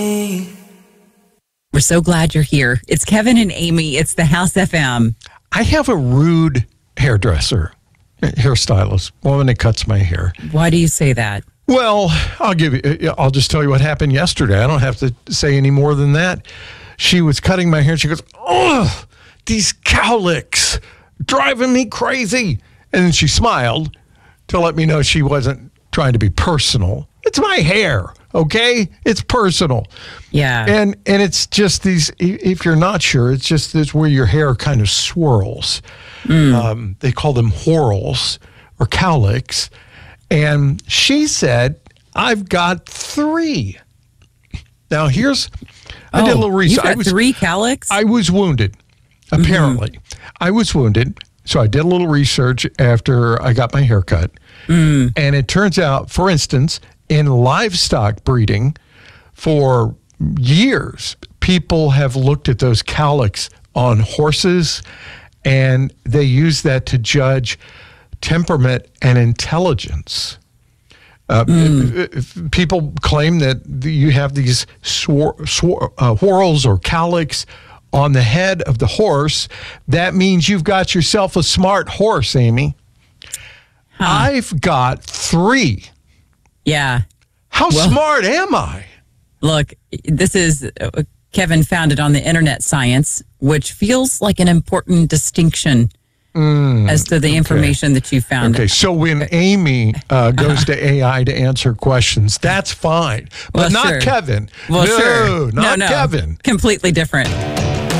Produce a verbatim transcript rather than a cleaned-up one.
We're so glad you're here. It's Kevin and Amy. It's the House F M. I have a rude hairdresser, hairstylist, woman that cuts my hair. Why do you say that? Well, I'll give you, I'll just tell you what happened yesterday. I don't have to say any more than that. She was cutting my hair. She goes, "Oh, these cowlicks driving me crazy." And then she smiled to let me know she wasn't trying to be personal. It's my hair, okay? It's personal. Yeah. And and it's just these, if you're not sure, it's just this where your hair kind of swirls. Mm. Um, they call them whorls or cowlicks. And she said, "I've got three." Now, here's, I oh, did a little research. You've got I was, three cowlicks? I was wounded, apparently. Mm-hmm. I was wounded. So I did a little research after I got my hair cut. Mm. And it turns out, for instance, in livestock breeding, for years, people have looked at those cowlicks on horses, and they use that to judge temperament and intelligence. Uh, mm. if, if people claim that you have these swor, swor, uh, whorls or cowlicks on the head of the horse, that means you've got yourself a smart horse, Amy. Huh. I've got three. Yeah. How well, smart am I? Look, this is, uh, Kevin found it on the internet science, which feels like an important distinction mm, as to the okay. information that you found. Okay, so when Amy uh, goes to A I to answer questions, that's fine. But well, not sure. Kevin. Well, no, sure. not no, no. Kevin. Completely different.